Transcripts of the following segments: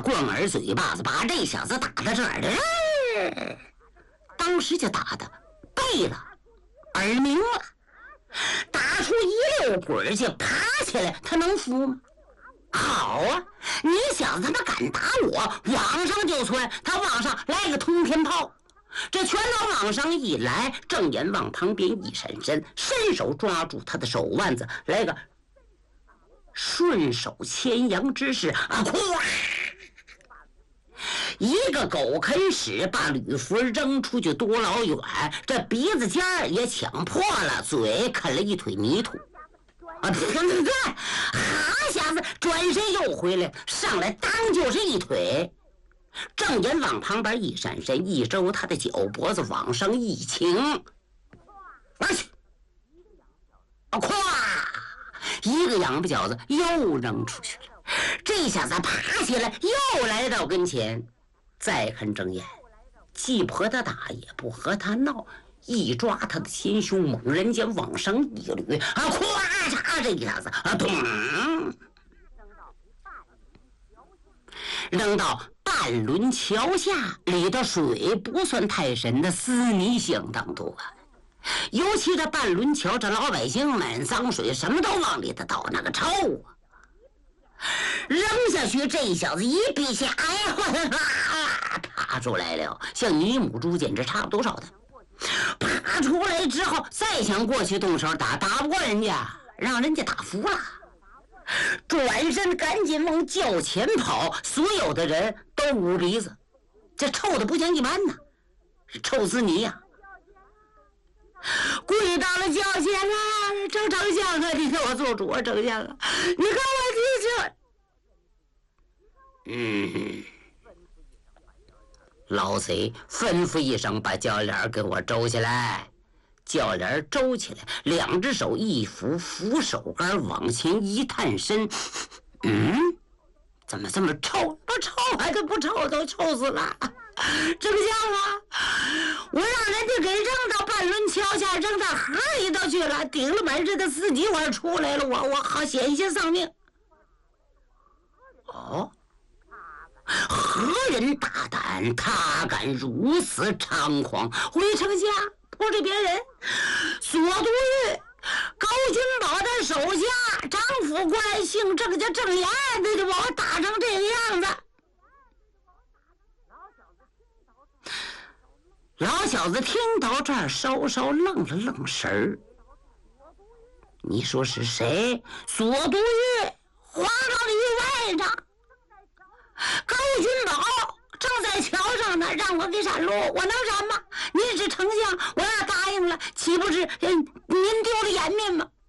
棍儿嘴巴子把这小子打到这儿的，当时就打的背了耳鸣了，打出一溜滚去，爬起来，他能服吗？好啊，你小子他妈敢打我，往上就窜，他往上来个通天炮，这拳头往上一来，郑眼往旁边一闪身，伸手抓住他的手腕子，来个顺手牵羊之势啊！咵，一个狗啃屎把吕福扔出去多老远，这鼻子尖儿也抢破了，嘴啃了一腿泥土啊！哈下子转身又回来，上来当就是一腿。郑眼往旁边一闪身，一周他的脚脖子往上一倾，玩去！啊，咵！一个仰巴脚子又扔出去了。这下子爬起来，又来到跟前。再看郑眼，既不和他打，也不和他闹，一抓他的前胸，猛然间往上一捋，啊，咵嚓！这一下子啊，咚！扔到半轮桥下，里头水不算太深的死泥相当多啊。尤其这半轮桥，这老百姓们脏水什么都往里头倒，那个臭啊！扔下去，这小子一闭气，哎呀，爬出来了，像泥母猪，简直差不多少的。爬出来之后，再想过去动手打，打不过人家，让人家打服了。转身赶紧往轿前跑，所有的人都捂鼻子，这臭的不像一般呢，臭死你呀！跪到了轿前了，郑丞相啊，你给我做主啊，丞相啊，你看我提这。老贼吩咐一声，把轿帘给我周起来。轿帘周起来，两只手一扶扶手杆，往前一探身，怎么这么臭？不臭还是不臭？都臭死了！丞相啊，我让人家给扔到半轮桥下，扔到河里头去了，顶了满身的死泥丸出来了，我好险些丧命。哦，何人大胆，他敢如此猖狂？回丞相，不是别人，左都尉高君宝的手下张府官，姓郑家郑岩，那就把我打成这个样子。老小子听到这儿，稍稍愣了愣神儿。你说是谁？左都尉皇上的一外甥高君宝正在桥上呢，让我给闪路，我能闪吗？您是丞相，我要答应了，岂不是您丢了颜面吗？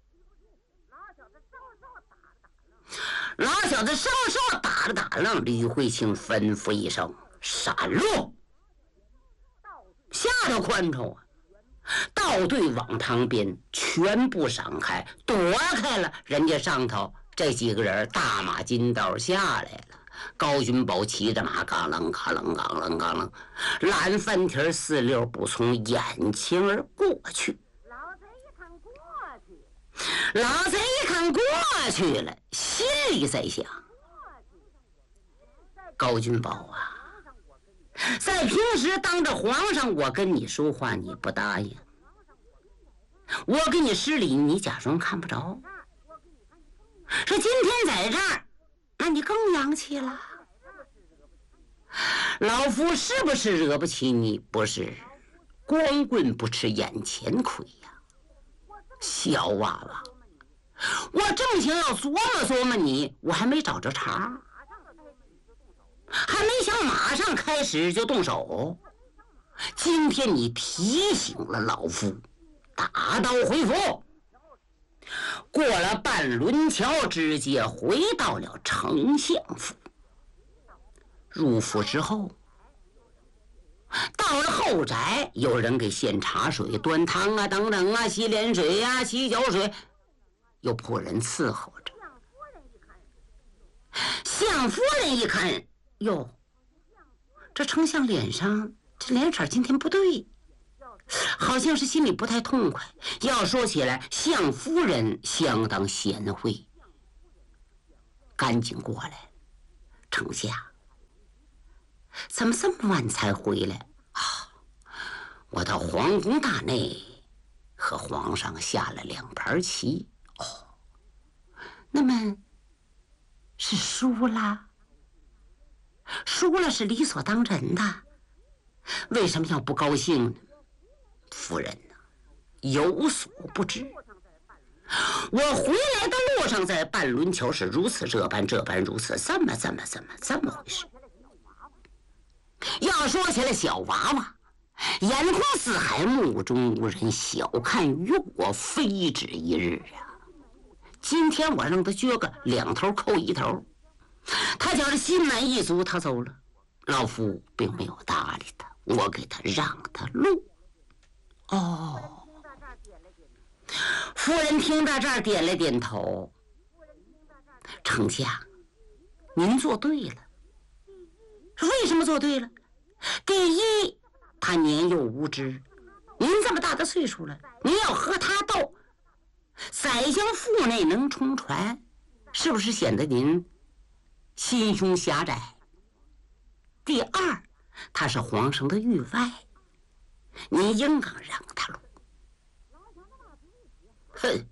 老小子稍稍打了打愣，吕慧卿吩咐一声：“闪路！”下头宽敞啊，倒队往旁边全部闪开，躲开了。人家上头这几个人大马金刀下来了。高君宝骑着马，嘎楞嘎楞嘎楞嘎楞，懒翻蹄四溜步从眼前而过去。老贼一看过去了，心里在想：高君宝啊，在平时当着皇上我跟你说话你不答应，我给你施礼你假装看不着，说今天在这儿那你更洋气了。老夫是不是惹不起你？不是，光棍不吃眼前亏呀。小娃娃，我正想要琢磨琢磨你，我还没找着茬，还没想马上开始就动手。今天你提醒了老夫，打道回府。过了半轮桥，直接回到了丞相府。入府之后，到了后宅，有人给献茶水、端汤啊等等啊，洗脸水啊、洗脚水，有仆人伺候着。相夫人一看，哟，这丞相脸上这脸色今天不对，好像是心里不太痛快。要说起来，相夫人相当贤惠，赶紧过来，丞相， 怎么这么晚才回来啊？我到皇宫大内和皇上下了2盘棋。哦，那么是输了？输了是理所当然的，为什么要不高兴呢？夫人呢，有所不知。我回来的路上，在半轮桥是如此这般如此，怎么回事？要说起来，小娃娃眼红四海，目中无人，小看于我，非止一日啊！今天我让他撅个2头扣1头，他觉着心满意足，他走了。老夫并没有搭理他，我给他让他路。哦，夫人听到这儿点了点头。丞相，您做对了。为什么做对了？第一，他年幼无知，您这么大的岁数了，您要和他斗，宰相腹内能冲船，是不是显得您心胸狭窄？第二，他是皇上的御外，你应当让他路。哼！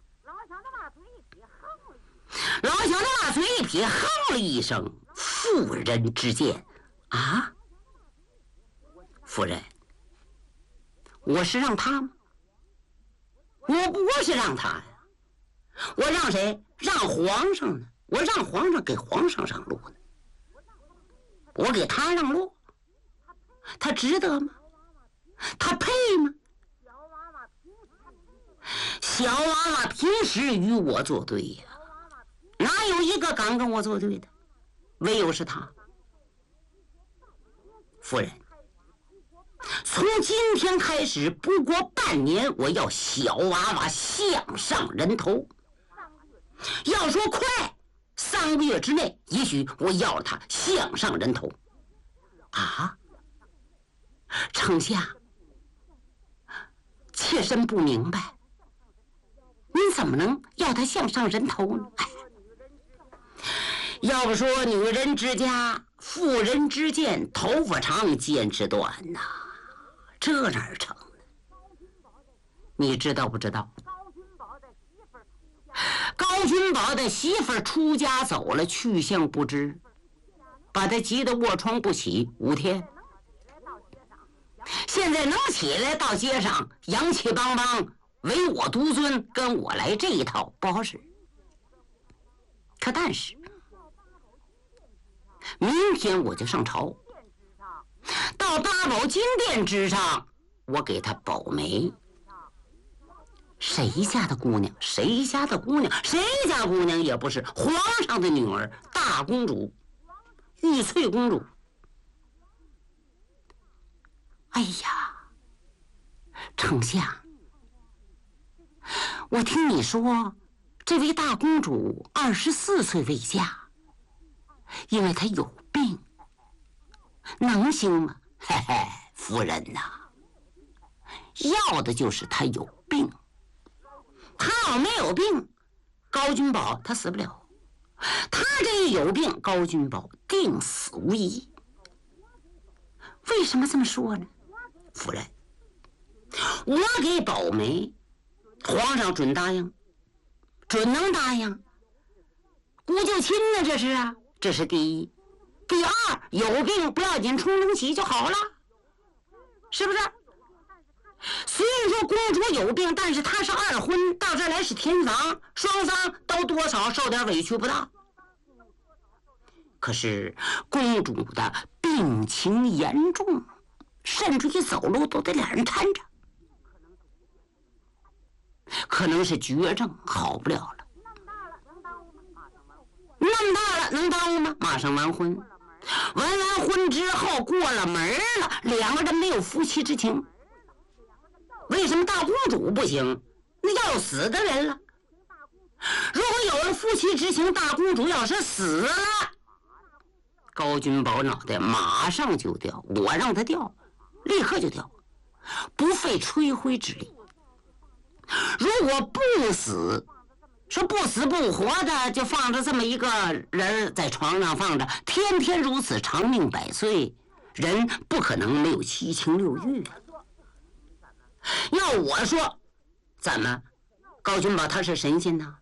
老小的把嘴一撇，哼了一声：“妇人之见啊！夫人，我是让他吗？我不是让他呀，我让谁？让皇上呢？我让皇上给皇上让路呢。我给他让路，他值得吗？他配吗？小娃娃平时与我作对呀，哪有一个敢跟我作对的？唯有是他。夫人，从今天开始，不过半年，我要小娃娃向上人头。要说快，3个月之内，也许我要了他向上人头。啊，丞相，妾身不明白，您怎么能要他向上人头呢？要不说女人之家，妇人之见，头发长见之短呐，这哪儿成呢？你知道不知道？高君宝的媳妇出家走了，去向不知，把他急得卧床不起5天。现在能起来到街上洋气邦邦，唯我独尊，跟我来这一套不好使。可但是明天我就上朝，到八宝金殿之上，我给他保媒。谁家的姑娘？谁家的姑娘？谁家姑娘也不是皇上的女儿，大公主玉翠公主。哎呀，丞相，我听你说这位大公主24岁未嫁，因为她有病，能行吗？嘿嘿，夫人呐，要的就是她有病。她要没有病，高君宝他死不了。她这一有病，高君宝定死无疑。为什么这么说呢？夫人，我给保媒，皇上准答应，准能答应。姑舅亲呢，这是啊，这是第一。第二，有病不要紧，冲冷起就好了，是不是？虽然说公主有病，但是她是2婚，到这儿来是填房，双方都多少受点委屈不大。可是公主的病情严重，甚至于走路都得2人搀着，可能是绝症，好不了了。那么大了，能耽误吗？马上完婚，完婚之后过了门了，2个人没有夫妻之情。为什么大公主不行？那要有死的人了。如果有了夫妻之情，大公主要是死了，高君宝脑袋马上就掉，我让他掉，立刻就掉，不费吹灰之力。如果不死，说不死不活的，就放着这么一个人在床上放着，天天如此，长命100岁， 人不可能没有七情六欲啊。要我说，怎么高君宝他是神仙呢？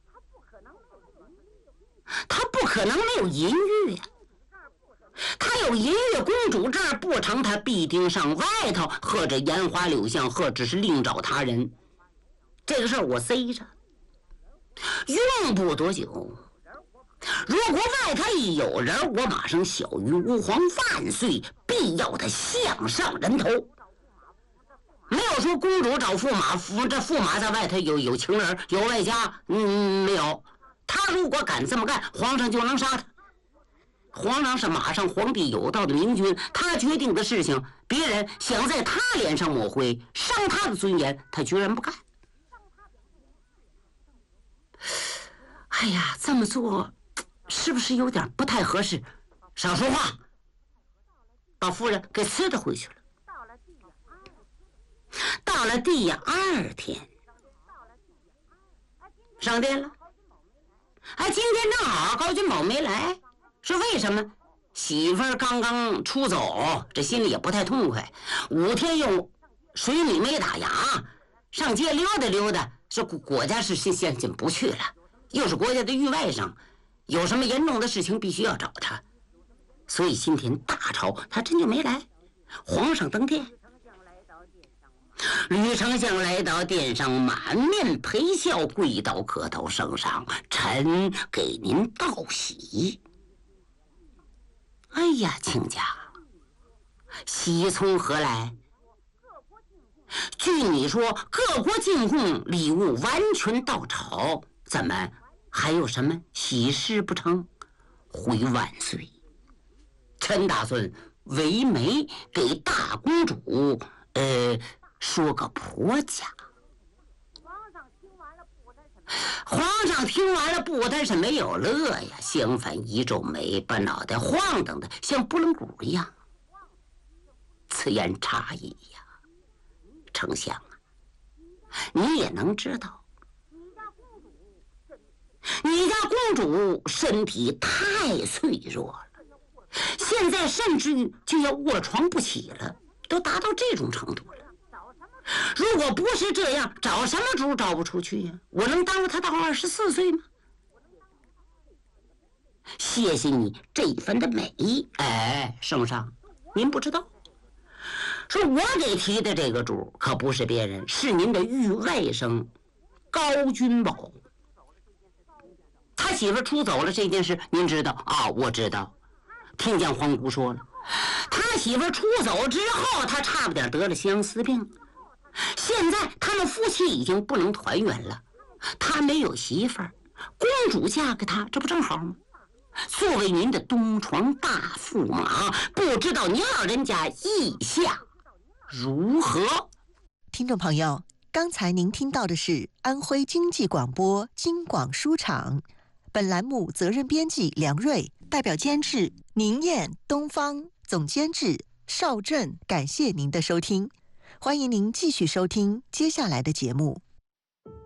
他不可能没有淫欲呀。他有淫欲公主这儿不成，他必定上外头，或者烟花柳巷，或者是另找他人。这个事儿我塞着，用不多久。如果外头一有人，我马上小于吾皇万岁，必要他项上人头。没有说公主找驸马，这驸马在外头有情人，有外家，没有。他如果敢这么干，皇上就能杀他。皇上是马上皇帝有道的明君，他决定的事情，别人想在他脸上抹灰，伤他的尊严，他居然不干。哎呀，这么做是不是有点不太合适？少说话，把夫人给呲的回去了。到了第二天，上殿了。今天正好高君宝没来，是为什么？媳妇儿刚刚出走，这心里也不太痛快。5天又水里没打烊，上街溜达溜达，说国家是先不去了，又是国家的御外甥，有什么严重的事情必须要找他，所以今天大朝他真就没来。皇上登殿，吕丞相来到殿上，满面陪笑，跪倒磕头，圣上，臣给您道喜。哎呀，亲家，喜从何来？据你说，各国进贡礼物完全到朝，怎么还有什么喜事不成？回万岁，陈大孙为媒给大公主说个婆家。皇上听完了不但是没有乐呀，相反一皱眉，把脑袋晃荡的像拨浪鼓一样。此言差矣呀，丞相啊，你也能知道，你家公主身体太脆弱了，现在甚至于就要卧床不起了，都达到这种程度了。如果不是这样，找什么主找不出去呀？我能耽误他到24岁吗？谢谢你这一番的美意。圣上，您不知道，说我给提的这个主可不是别人，是您的御外甥高君宝。他媳妇出走了这件事您知道啊？我知道，听见皇姑说了，他媳妇出走之后，他差不点得了相思病。现在他们夫妻已经不能团圆了，他没有媳妇儿，公主嫁给他，这不正好吗？作为您的东床大驸马，不知道您老人家意下如何？ 听众朋友，刚才您听到的是安徽经济广播京广书场，本栏目责任编辑梁瑞，代表监制宁燕、东方，总监制邵振，感谢您的收听。欢迎您继续收听接下来的节目。